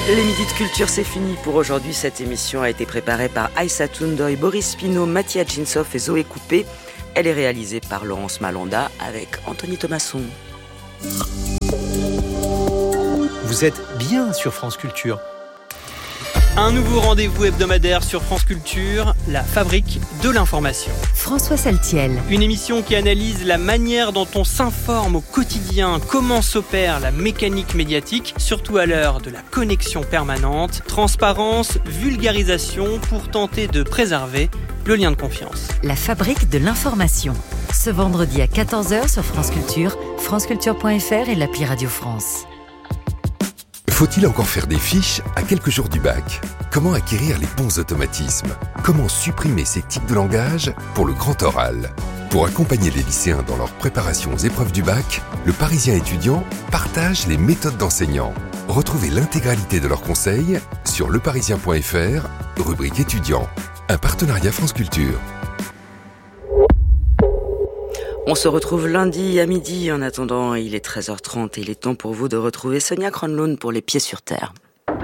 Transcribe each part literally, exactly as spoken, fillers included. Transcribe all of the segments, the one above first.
Les midis de culture, c'est fini pour aujourd'hui. Cette émission a été préparée par Aïssa Toundoy, Boris Pinault, Mathia Ginsov et Zoé Coupé. Elle est réalisée par Laurence Malonda avec Anthony Thomasson. Vous êtes bien sur France Culture. Un nouveau rendez-vous hebdomadaire sur France Culture, la fabrique de l'information. François Saltiel. Une émission qui analyse la manière dont on s'informe au quotidien, comment s'opère la mécanique médiatique, surtout à l'heure de la connexion permanente, transparence, vulgarisation pour tenter de préserver le lien de confiance. La fabrique de l'information. Ce vendredi à quatorze heures sur France Culture, franceculture point f r et l'appli Radio France. Faut-il encore faire des fiches à quelques jours du bac ? Comment acquérir les bons automatismes ? Comment supprimer ces tics de langage pour le grand oral ? Pour accompagner les lycéens dans leur préparation aux épreuves du bac, le Parisien étudiant partage les méthodes d'enseignants. Retrouvez l'intégralité de leurs conseils sur leparisien point f r, rubrique étudiants. Un partenariat France Culture. On se retrouve lundi à midi. En attendant, il est treize heures trente et il est temps pour vous de retrouver Sonia Kronlund pour Les Pieds sur Terre.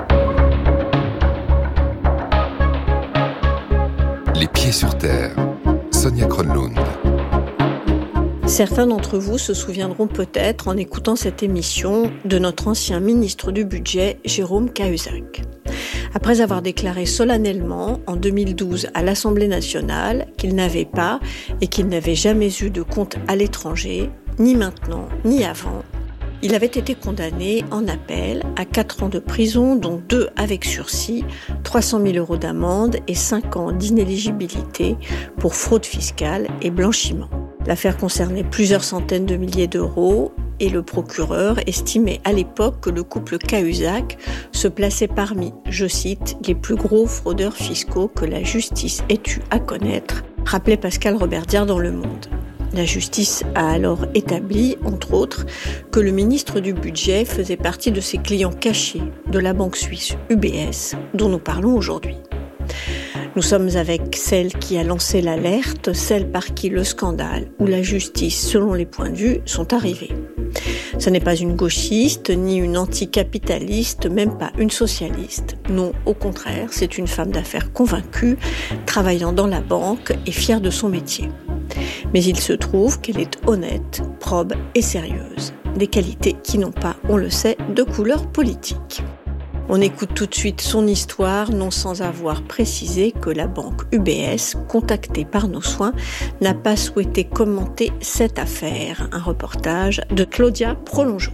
Les Pieds sur Terre. Sonia Kronlund. Certains d'entre vous se souviendront peut-être, en écoutant cette émission, de notre ancien ministre du Budget, Jérôme Cahuzac. Après avoir déclaré solennellement, en deux mille douze, à l'Assemblée nationale, qu'il n'avait pas et qu'il n'avait jamais eu de compte à l'étranger, ni maintenant, ni avant, il avait été condamné en appel à quatre ans de prison, dont deux avec sursis, trois cent mille euros d'amende et cinq ans d'inéligibilité pour fraude fiscale et blanchiment. L'affaire concernait plusieurs centaines de milliers d'euros et le procureur estimait à l'époque que le couple Cahuzac se plaçait parmi, je cite, les plus gros fraudeurs fiscaux que la justice ait eu à connaître, rappelait Pascal Roberdière dans Le Monde. La justice a alors établi, entre autres, que le ministre du Budget faisait partie de ses clients cachés de la banque suisse U B S, dont nous parlons aujourd'hui. Nous sommes avec celle qui a lancé l'alerte, celle par qui le scandale ou la justice, selon les points de vue, sont arrivés. Ce n'est pas une gauchiste, ni une anticapitaliste, même pas une socialiste. Non, au contraire, c'est une femme d'affaires convaincue, travaillant dans la banque et fière de son métier. Mais il se trouve qu'elle est honnête, probe et sérieuse. Des qualités qui n'ont pas, on le sait, de couleur politique. On écoute tout de suite son histoire, non sans avoir précisé que la banque U B S, contactée par nos soins, n'a pas souhaité commenter cette affaire. Un reportage de Claudia Prolongeau.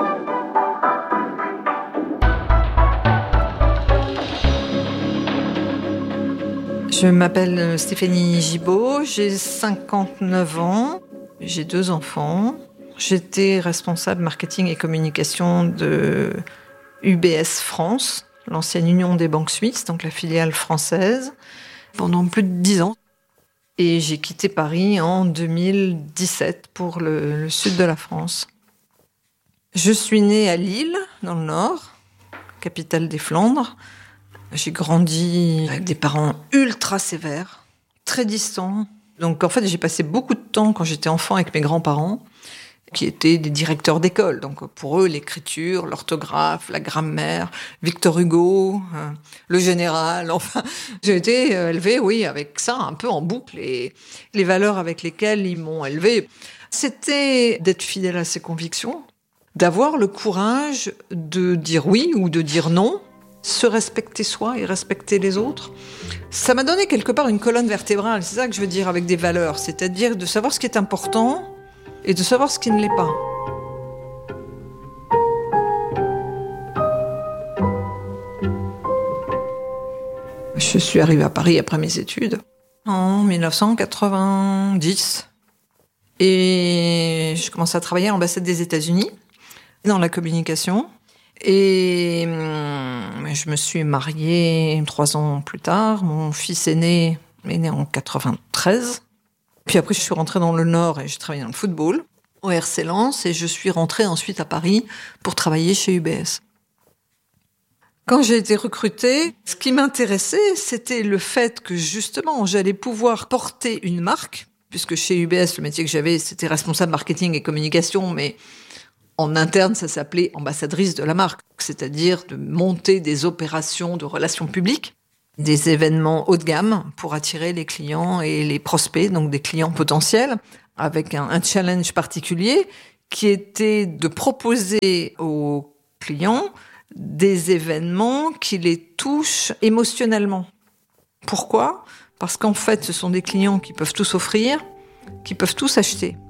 Je m'appelle Stéphanie Gibaud, j'ai cinquante-neuf ans, j'ai deux enfants. J'étais responsable marketing et communication de U B S France, l'ancienne Union des banques suisses, donc la filiale française, pendant plus de dix ans. Et j'ai quitté Paris en deux mille dix-sept pour le, le sud de la France. Je suis née à Lille, dans le Nord, capitale des Flandres. J'ai grandi avec des parents ultra sévères, très distants. Donc en fait, j'ai passé beaucoup de temps quand j'étais enfant avec mes grands-parents, qui étaient des directeurs d'école. Donc pour eux, l'écriture, l'orthographe, la grammaire, Victor Hugo, euh, le général, enfin, j'ai été élevée, oui, avec ça un peu en boucle. Et les valeurs avec lesquelles ils m'ont élevée, c'était d'être fidèle à ses convictions, d'avoir le courage de dire oui ou de dire non, se respecter soi et respecter les autres. Ça m'a donné quelque part une colonne vertébrale, c'est ça que je veux dire avec des valeurs, c'est-à-dire de savoir ce qui est important et de savoir ce qui ne l'est pas. Je suis arrivée à Paris après mes études, en dix-neuf cent quatre-vingt-dix. Et je commençais à travailler à l'ambassade des États-Unis, dans la communication. Et je me suis mariée trois ans plus tard. Mon fils aîné est né en quatre-vingt-treize. Puis après, je suis rentrée dans le Nord et j'ai travaillé dans le football, au R C Lens, et je suis rentrée ensuite à Paris pour travailler chez U B S. Quand j'ai été recrutée, ce qui m'intéressait, c'était le fait que justement, j'allais pouvoir porter une marque, puisque chez U B S, le métier que j'avais, c'était responsable marketing et communication, mais En interne, ça s'appelait ambassadrice de la marque, c'est-à-dire de monter des opérations de relations publiques, des événements haut de gamme pour attirer les clients et les prospects, donc des clients potentiels, avec un, un challenge particulier qui était de proposer aux clients des événements qui les touchent émotionnellement. Pourquoi ? Parce qu'en fait, ce sont des clients qui peuvent tout s'offrir, qui peuvent tout s'acheter.